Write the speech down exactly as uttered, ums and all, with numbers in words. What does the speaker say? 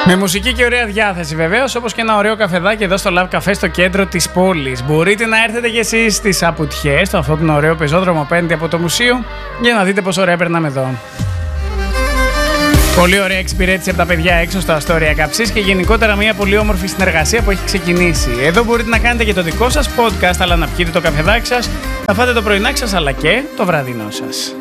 Με μουσική και ωραία διάθεση βεβαίως, όπως και ένα ωραίο καφεδάκι εδώ στο Love Café στο κέντρο της πόλης. Μπορείτε να έρθετε κι εσείς στις Απουτιές, στο αυτόν τον ωραίο πεζόδρομο πέντε από το μουσείο, για να δείτε πόσο ωραία περνάμε εδώ. Πολύ ωραία εξυπηρέτηση από τα παιδιά έξω στο Αστόρια Καψής και γενικότερα μια πολύ όμορφη συνεργασία που έχει ξεκινήσει. Εδώ μπορείτε να κάνετε και το δικό σας podcast, αλλά να πιείτε το καφεδάκι σας, να φάτε το πρωινάκι σας αλλά και το βραδινό σας.